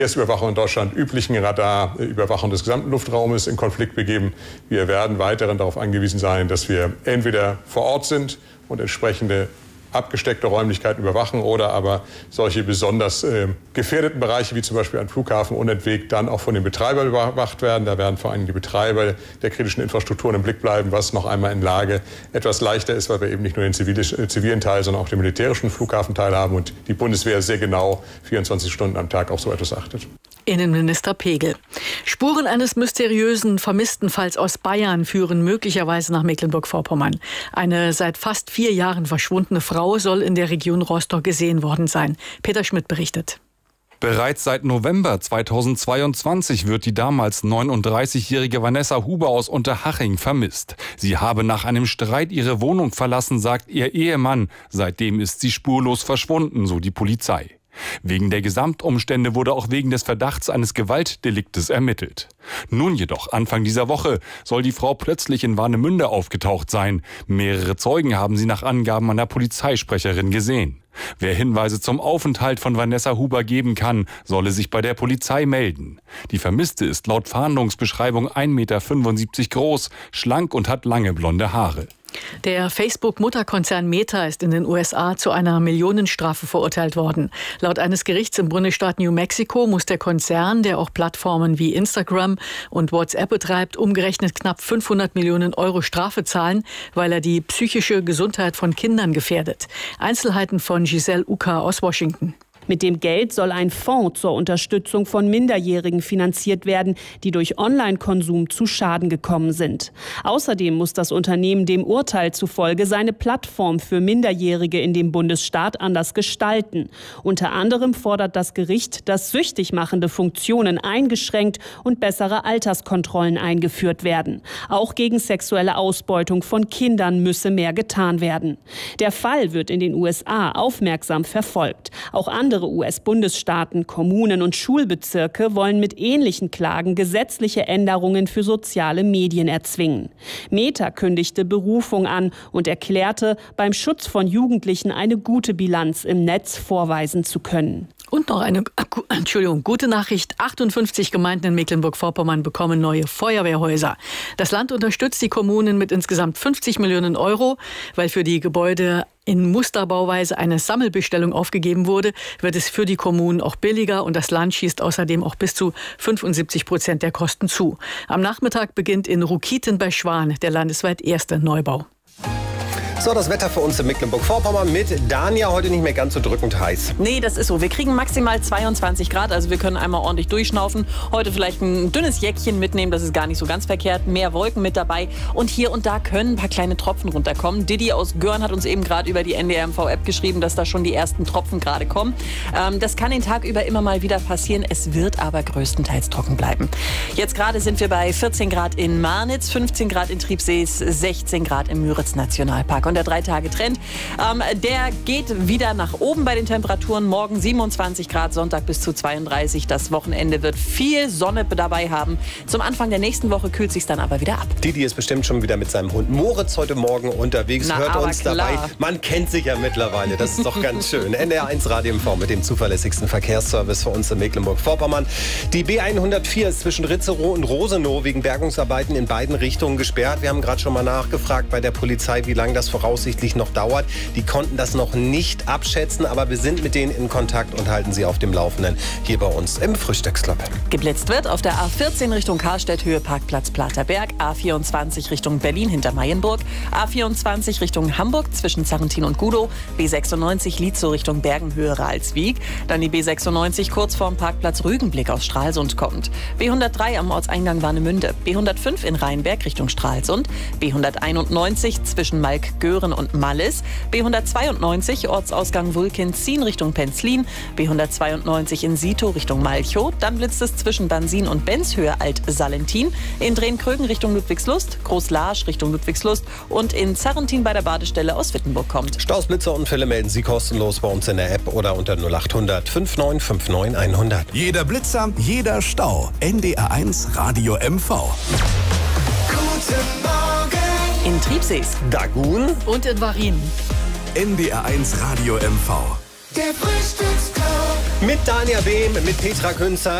Verkehrsüberwachung in Deutschland üblichen Radarüberwachung des gesamten Luftraumes in Konflikt begeben. Wir werden weiterhin darauf angewiesen sein, dass wir entweder vor Ort sind und entsprechende abgesteckte Räumlichkeiten überwachen oder aber solche besonders gefährdeten Bereiche wie zum Beispiel ein Flughafen unentwegt dann auch von den Betreibern überwacht werden. Da werden vor allem die Betreiber der kritischen Infrastrukturen im Blick bleiben, was noch einmal in Lage etwas leichter ist, weil wir eben nicht nur den zivilen Teil, sondern auch den militärischen Flughafenteil haben und die Bundeswehr sehr genau 24 Stunden am Tag auf so etwas achtet. Innenminister Pegel. Spuren eines mysteriösen Vermisstenfalls aus Bayern führen möglicherweise nach Mecklenburg-Vorpommern. Eine seit fast 4 Jahren verschwundene Frau soll in der Region Rostock gesehen worden sein. Peter Schmidt berichtet. Bereits seit November 2022 wird die damals 39-jährige Vanessa Huber aus Unterhaching vermisst. Sie habe nach einem Streit ihre Wohnung verlassen, sagt ihr Ehemann. Seitdem ist sie spurlos verschwunden, so die Polizei. Wegen der Gesamtumstände wurde auch wegen des Verdachts eines Gewaltdeliktes ermittelt. Nun jedoch, Anfang dieser Woche, soll die Frau plötzlich in Warnemünde aufgetaucht sein. Mehrere Zeugen haben sie nach Angaben einer Polizeisprecherin gesehen. Wer Hinweise zum Aufenthalt von Vanessa Huber geben kann, solle sich bei der Polizei melden. Die Vermisste ist laut Fahndungsbeschreibung 1,75 Meter groß, schlank und hat lange blonde Haare. Der Facebook-Mutterkonzern Meta ist in den USA zu einer Millionenstrafe verurteilt worden. Laut eines Gerichts im Bundesstaat New Mexico muss der Konzern, der auch Plattformen wie Instagram und WhatsApp betreibt, umgerechnet knapp 500 Millionen Euro Strafe zahlen, weil er die psychische Gesundheit von Kindern gefährdet. Einzelheiten von Giselle Uka aus Washington. Mit dem Geld soll ein Fonds zur Unterstützung von Minderjährigen finanziert werden, die durch Online-Konsum zu Schaden gekommen sind. Außerdem muss das Unternehmen dem Urteil zufolge seine Plattform für Minderjährige in dem Bundesstaat anders gestalten. Unter anderem fordert das Gericht, dass süchtig machende Funktionen eingeschränkt und bessere Alterskontrollen eingeführt werden. Auch gegen sexuelle Ausbeutung von Kindern müsse mehr getan werden. Der Fall wird in den USA aufmerksam verfolgt. Auch andere US-Bundesstaaten, Kommunen und Schulbezirke wollen mit ähnlichen Klagen gesetzliche Änderungen für soziale Medien erzwingen. Meta kündigte Berufung an und erklärte, beim Schutz von Jugendlichen eine gute Bilanz im Netz vorweisen zu können. Und noch eine gute Nachricht. 58 Gemeinden in Mecklenburg-Vorpommern bekommen neue Feuerwehrhäuser. Das Land unterstützt die Kommunen mit insgesamt 50 Millionen Euro. Weil für die Gebäude in Musterbauweise eine Sammelbestellung aufgegeben wurde, wird es für die Kommunen auch billiger und das Land schießt außerdem auch bis zu 75% der Kosten zu. Am Nachmittag beginnt in Rukiten bei Schwan der landesweit erste Neubau. So, das Wetter für uns in Mecklenburg-Vorpommern mit Dania heute nicht mehr ganz so drückend heiß. Nee, das ist so. Wir kriegen maximal 22 Grad, also wir können einmal ordentlich durchschnaufen. Heute vielleicht ein dünnes Jäckchen mitnehmen, das ist gar nicht so ganz verkehrt. Mehr Wolken mit dabei und hier und da können ein paar kleine Tropfen runterkommen. Didi aus Görn hat uns eben gerade über die NDR-MV-App geschrieben, dass da schon die ersten Tropfen gerade kommen. Das kann den Tag über immer mal wieder passieren. Es wird aber größtenteils trocken bleiben. Jetzt gerade sind wir bei 14 Grad in Marnitz, 15 Grad in Triebsees, 16 Grad im Müritz-Nationalpark. Und der 3-Tage-Trend, der geht wieder nach oben bei den Temperaturen. Morgen 27 Grad, Sonntag bis zu 32. Das Wochenende wird viel Sonne dabei haben. Zum Anfang der nächsten Woche kühlt sich dann aber wieder ab. Didi ist bestimmt schon wieder mit seinem Hund Moritz heute Morgen unterwegs. Hört uns klar dabei. Man kennt sich ja mittlerweile. Das ist doch ganz schön. NDR1 Radio MV mit dem zuverlässigsten Verkehrsservice für uns in Mecklenburg-Vorpommern. Die B104 ist zwischen Ritzerow und Rosenow wegen Bergungsarbeiten in beiden Richtungen gesperrt. Wir haben gerade schon mal nachgefragt bei der Polizei, wie lange das voraussichtlich noch dauert. Die konnten das noch nicht abschätzen, aber wir sind mit denen in Kontakt und halten sie auf dem Laufenden hier bei uns im Frühstücksclub. Geblitzt wird auf der A14 Richtung Karstedt, Höhe Parkplatz Platerberg, A24 Richtung Berlin hinter Mayenburg, A24 Richtung Hamburg zwischen Zarrentin und Gudow, B96 Lietzow Richtung Bergen, Höhe Ralswiek, dann die B96 kurz vorm Parkplatz Rügenblick aus Stralsund kommt, B103 am Ortseingang Warnemünde, B105 in Rheinberg Richtung Stralsund, B191 zwischen Malk-Göhren und Mallis, B192 Ortsausgang Wulkenzien Richtung Penzlin, B192 in Sito Richtung Malchow, dann blitzt es zwischen Bansin und Benzhöhe Alt-Salentin, in Drehn-Krögen Richtung Ludwigslust, Groß-Larsch Richtung Ludwigslust und in Zarrentin bei der Badestelle aus Wittenburg kommt. Staus, Blitzer und Fälle melden Sie kostenlos bei uns in der App oder unter 0800 5959 100. Jeder Blitzer, jeder Stau. NDR1 Radio MV. Guten Morgen. In Triebsees, Dagun und in Varin. NDR1 Radio MV. Der Frühstücksclub. Mit Dania Behm, mit Petra Künzer.